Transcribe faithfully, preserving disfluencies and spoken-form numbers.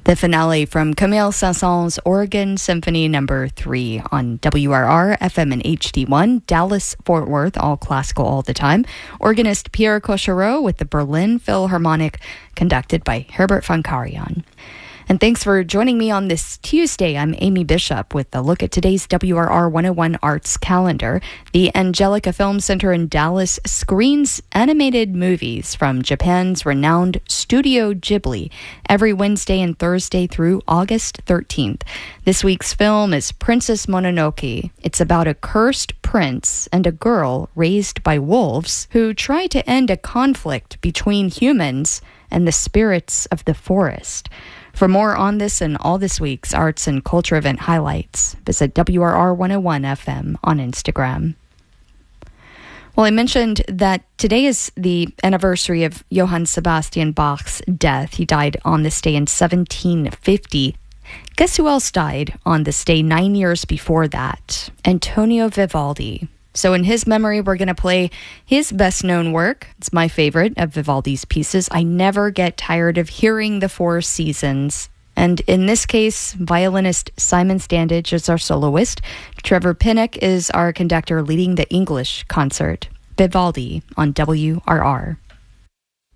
The finale from Camille Saint-Saëns' Oregon Symphony Number three on W R R, F M and H D one, Dallas-Fort Worth, all classical all the time. Organist Pierre Cochereau with the Berlin Philharmonic, conducted by Herbert von Karajan. And thanks for joining me on this Tuesday. I'm Amy Bishop with a look at today's W R R one oh one Arts calendar. The Angelica Film Center in Dallas screens animated movies from Japan's renowned Studio Ghibli every Wednesday and Thursday through August thirteenth. This week's film is Princess Mononoke. It's about a cursed prince and a girl raised by wolves who try to end a conflict between humans and the spirits of the forest. For more on this and all this week's arts and culture event highlights, visit W R R one oh one F M on Instagram. Well, I mentioned that today is the anniversary of Johann Sebastian Bach's death. He died on this day in seventeen fifty. Guess who else died on this day nine years before that? Antonio Vivaldi. So in his memory, we're going to play his best-known work. It's my favorite of Vivaldi's pieces. I never get tired of hearing the Four Seasons. And in this case, violinist Simon Standage is our soloist. Trevor Pinnock is our conductor leading the English concert. Vivaldi on W R R.